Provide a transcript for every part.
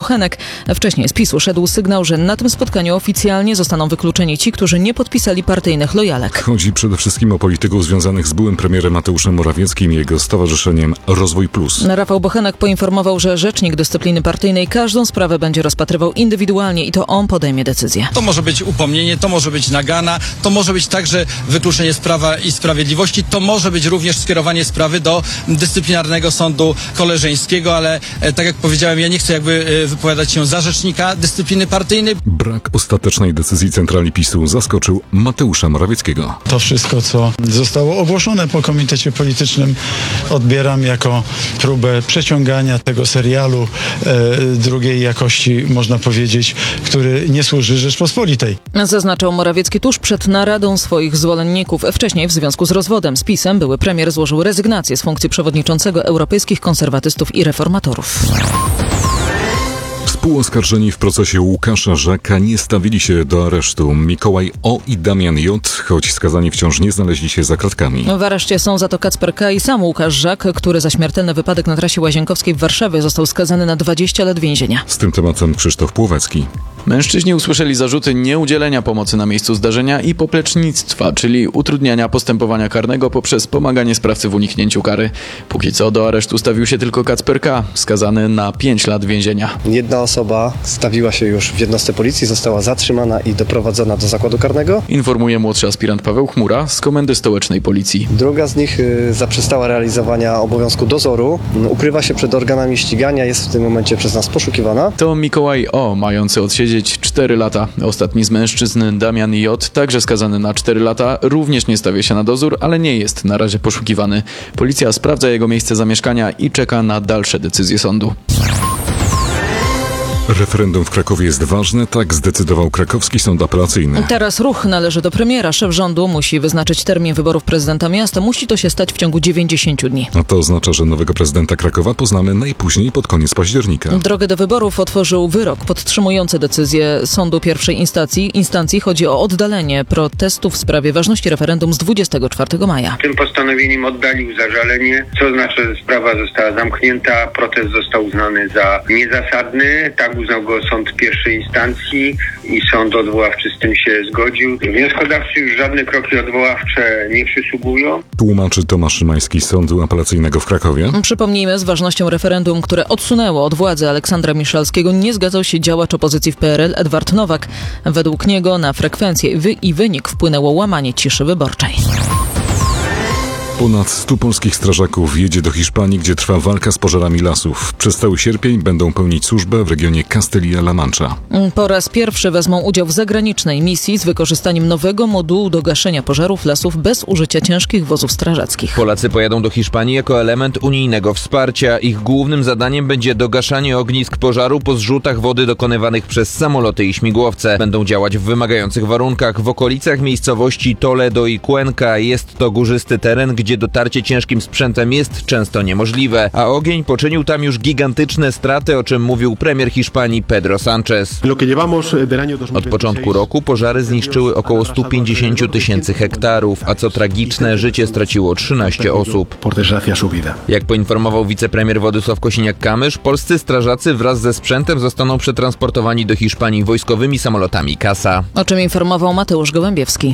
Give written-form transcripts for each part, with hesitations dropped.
Bochenek. Wcześniej z PiS-u szedł sygnał, że na tym spotkaniu oficjalnie zostaną wykluczeni ci, którzy nie podpisali partyjnych lojalek. Chodzi przede wszystkim o polityków związanych z byłym premierem Mateuszem Morawieckim i jego stowarzyszeniem Rozwój Plus. Rafał Bochenek poinformował, że rzecznik dyscypliny partyjnej każdą sprawę będzie rozpatrywał indywidualnie i to on podejmie decyzję. To może być upomnienie, to może być nagana, to może być także wykluczenie z Prawa i Sprawiedliwości, to może być również skierowanie sprawy do dyscyplinarnego sądu koleżeńskiego, ale tak jak powiedziałem, ja nie chcę wypowiadać się za rzecznika dyscypliny partyjnej. Brak ostatecznej decyzji centrali PiS-u zaskoczył Mateusza Morawieckiego. To wszystko, co zostało ogłoszone po komitecie politycznym, odbieram jako próbę przeciągania tego serialu drugiej jakości, można powiedzieć, który nie służy Rzeczpospolitej. Zaznaczał Morawiecki tuż przed naradą swoich zwolenników. Wcześniej w związku z rozwodem z PiS-em były premier złożył rezygnację z funkcji przewodniczącego Europejskich Konserwatystów i Reformatorów. Współoskarżeni w procesie Łukasza Żaka nie stawili się do aresztu. Mikołaj O. i Damian J., choć skazani wciąż nie znaleźli się za kratkami. W areszcie są za to Kacper K. i sam Łukasz Żak, który za śmiertelny wypadek na trasie Łazienkowskiej w Warszawie został skazany na 20 lat więzienia. Z tym tematem Krzysztof Płowecki. Mężczyźni usłyszeli zarzuty nieudzielenia pomocy na miejscu zdarzenia i poplecznictwa, czyli utrudniania postępowania karnego poprzez pomaganie sprawcy w uniknięciu kary. Póki co do aresztu stawił się tylko Kacper K., skazany na 5 lat więzienia. Jedna osoba stawiła się już w jednostce policji, została zatrzymana i doprowadzona do zakładu karnego. Informuje młodszy aspirant Paweł Chmura z Komendy Stołecznej Policji. Druga z nich zaprzestała realizowania obowiązku dozoru, ukrywa się przed organami ścigania, jest w tym momencie przez nas poszukiwana. To Mikołaj O., mający odsiedzieć 4 lata. Ostatni z mężczyzn, Damian J., także skazany na 4 lata, również nie stawia się na dozór, ale nie jest na razie poszukiwany. Policja sprawdza jego miejsce zamieszkania i czeka na dalsze decyzje sądu. Referendum w Krakowie jest ważne, tak zdecydował krakowski sąd apelacyjny. Teraz ruch należy do premiera. Szef rządu musi wyznaczyć termin wyborów prezydenta miasta. Musi to się stać w ciągu 90 dni. A to oznacza, że nowego prezydenta Krakowa poznamy najpóźniej pod koniec października. Drogę do wyborów otworzył wyrok podtrzymujący decyzję sądu pierwszej instancji. Chodzi o oddalenie protestu w sprawie ważności referendum z 24 maja. Tym postanowieniem oddalił zażalenie, co znaczy, że sprawa została zamknięta, protest został uznany za niezasadny. Tak uznał go sąd pierwszej instancji i sąd odwoławczy z tym się zgodził. Wnioskodawcy już żadne kroki odwoławcze nie przysługują. Tłumaczy Tomasz Szymański z Sądu Apelacyjnego w Krakowie. Przypomnijmy, z ważnością referendum, które odsunęło od władzy Aleksandra Miszalskiego, nie zgadzał się działacz opozycji w PRL Edward Nowak. Według niego na frekwencję i wynik wpłynęło łamanie ciszy wyborczej. Ponad 100 polskich strażaków jedzie do Hiszpanii, gdzie trwa walka z pożarami lasów. Przez cały sierpień będą pełnić służbę w regionie Castilla-La Mancha. Po raz pierwszy wezmą udział w zagranicznej misji z wykorzystaniem nowego modułu do gaszenia pożarów lasów bez użycia ciężkich wozów strażackich. Polacy pojadą do Hiszpanii jako element unijnego wsparcia. Ich głównym zadaniem będzie dogaszanie ognisk pożaru po zrzutach wody dokonywanych przez samoloty i śmigłowce. Będą działać w wymagających warunkach. W okolicach miejscowości Toledo i Cuenca jest to górzysty teren, gdzie dotarcie ciężkim sprzętem jest często niemożliwe, a ogień poczynił tam już gigantyczne straty, o czym mówił premier Hiszpanii Pedro Sánchez. Od początku roku pożary zniszczyły około 150 tysięcy hektarów, a co tragiczne, życie straciło 13 osób. Jak poinformował wicepremier Władysław Kosiniak-Kamysz, polscy strażacy wraz ze sprzętem zostaną przetransportowani do Hiszpanii wojskowymi samolotami CASA. O czym informował Mateusz Gołębiewski.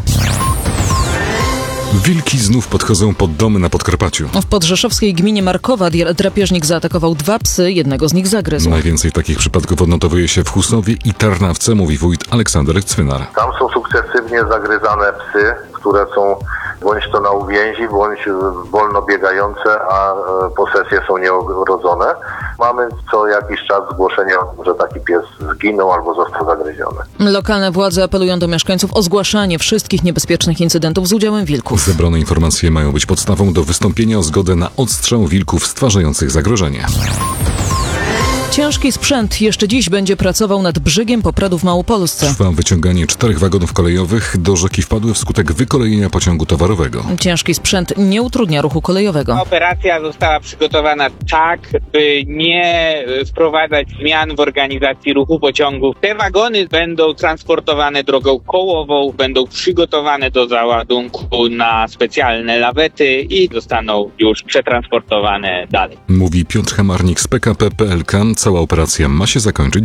Wilki znów podchodzą pod domy na Podkarpaciu. W podrzeszowskiej gminie Markowa drapieżnik zaatakował 2 psy, jednego z nich zagryzł. Najwięcej takich przypadków odnotowuje się w Husowie i Tarnawce, mówi wójt Aleksander Cwynar. Tam są sukcesywnie zagryzane psy, które są bądź to na uwięzi, bądź wolno biegające, a posesje są nieogrodzone. Mamy co jakiś czas zgłoszenia, że taki pies zginął albo został zagryziony. Lokalne władze apelują do mieszkańców o zgłaszanie wszystkich niebezpiecznych incydentów z udziałem wilków. Zebrane informacje mają być podstawą do wystąpienia o zgodę na odstrzał wilków stwarzających zagrożenie. Ciężki sprzęt jeszcze dziś będzie pracował nad brzegiem Popradu w Małopolsce. Trwa wyciąganie 4 wagonów kolejowych. Do rzeki wpadły wskutek wykolejenia pociągu towarowego. Ciężki sprzęt nie utrudnia ruchu kolejowego. Operacja została przygotowana tak, by nie wprowadzać zmian w organizacji ruchu pociągów. Te wagony będą transportowane drogą kołową, będą przygotowane do załadunku na specjalne lawety i zostaną już przetransportowane dalej. Mówi Piotr Hamarnik z PKP PLK. Cała operacja ma się zakończyć